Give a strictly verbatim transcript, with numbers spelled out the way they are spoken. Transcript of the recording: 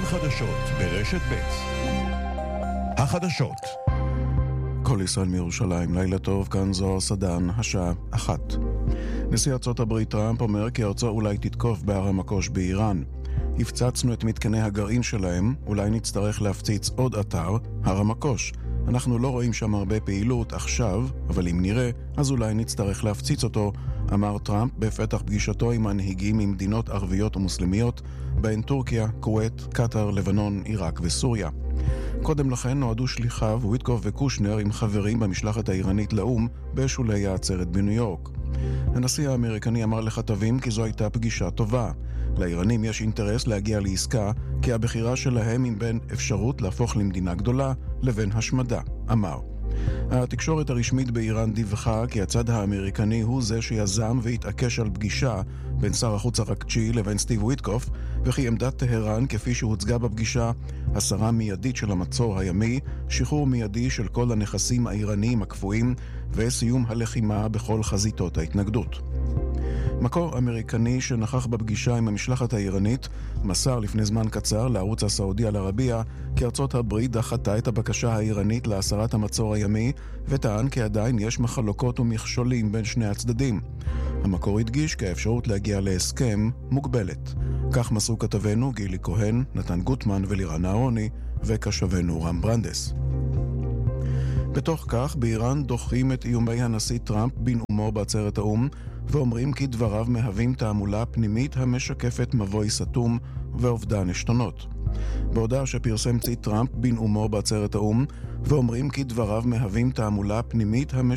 חדשות ברשת ב'. החדשות. כל ישראל מירושלים, לילה טוב, כאן זוהר סדן, השעה אחת. נשיא ארצות הברית טראמפ אומר כי ארצו אולי תתקוף בהר המקוש באיראן. הפצצנו את מתקני הגרעין שלהם, אולי נצטרך להפציץ עוד אתר, הר המקוש. אנחנו לא רואים שם הרבה פעילות עכשיו, אבל אם נראה, אז אולי נצטרך להפציץ אותו, אמר טראמפ בפתח פגישתו עם מנהיגים ממדינות ערביות ומוסלמיות, בהן טורקיה, כווית, קטר, לבנון, עיראק וסוריה. קודם לכן נועדו שליחיו וויטקוף וקושנר עם חברים במשלחת האיראנית לאום בשולי העצרת בניו יורק. הנשיא האמריקני אמר לכתבים כי זו הייתה פגישה טובה. לאיראנים יש אינטרס להגיע לעסקה, כי הבחירה שלהם היא בין אפשרות להפוך למדינה גדולה לבין השמדה, אמר. התקשורת הרשמית באיראן דיווחה כי הצד האמריקני הוא זה שיזם והתעקש על פגישה בין שר החוץ הרקצ'י לבין סטיב וויטקוף, וכי עמדת טהרן כפי שהוצגה בפגישה, הסרה מיידית של המצור הימי, שחרור מיידי של כל הנכסים האיראניים הקפואים וסיום הלחימה בכל חזיתות ההתנגדות. מקור אמריקני שנכח בפגישה עם המשלחת האיראנית מסר לפני זמן קצר לערוץ הסעודי אל-ערבייה כי ארצות הברית דחתה את הבקשה האיראנית להסרת המצור הימי וטען כי עדיין יש מחלוקות ומכשולים בין שני הצדדים. המקור הדגיש כי האפשרות להגיע להסכם מוגבלת. כך מסרו כתבנו גילי כהן, נתן גוטמן ולירן אהרוני וקשבנו רם ברנדס. בתוך כך, באיראן דוחים את איומי הנשיא טראמפ בנאומו בעצרת האום, ואומרים כי דבריו מהווים תעמולה פנימית המשקפת מבוי סתום ואובדן עשתונות. בהודעה שפרסם נשיא טראמפ בנאומו בעצרת האום, ואומרים כי דבריו מהווים תעמולה פנימית המשקפת